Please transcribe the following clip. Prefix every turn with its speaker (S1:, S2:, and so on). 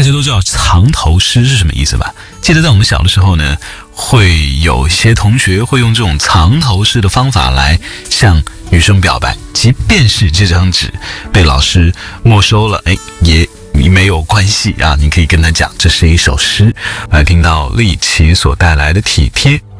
S1: 家都知道藏头诗是什么意思吧？记得在我们小的时候呢，会有些同学会用这种藏头诗的方法来向女生表白，即便是这张纸被老师没收了，也没有关系啊，你可以跟他讲这是一首诗。来听到丽琪所带来的体贴。